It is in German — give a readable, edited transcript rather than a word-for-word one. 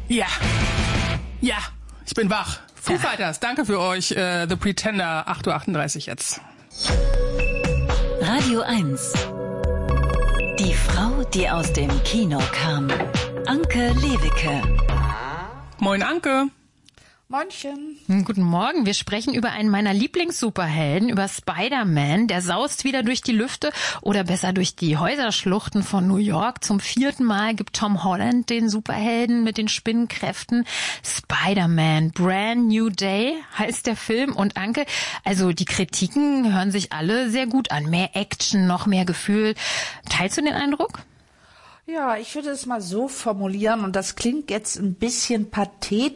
Ja. Ja, ich bin wach. Foo Fighters, danke für euch. The Pretender, 8:38 Uhr jetzt. Radio 1. Die Frau, die aus dem Kino kam. Anke Lewicke. Moin, Anke. Moinchen. Guten Morgen. Wir sprechen über einen meiner Lieblings-Superhelden, über Spider-Man. Der saust wieder durch die Lüfte oder besser durch die Häuserschluchten von New York. Zum 4. Mal gibt Tom Holland den Superhelden mit den Spinnenkräften. Spider-Man, Brand New Day heißt der Film. Und Anke, also die Kritiken hören sich alle sehr gut an. Mehr Action, noch mehr Gefühl. Teilst du den Eindruck? Ja, ich würde es mal so formulieren, und das klingt jetzt ein bisschen pathetisch,